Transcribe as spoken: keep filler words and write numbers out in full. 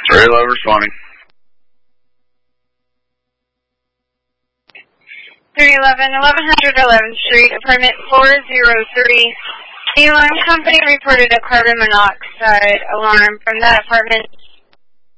three eleven responding. three eleven, eleven hundred eleventh Street, apartment four oh three. The alarm company reported a carbon monoxide alarm from that apartment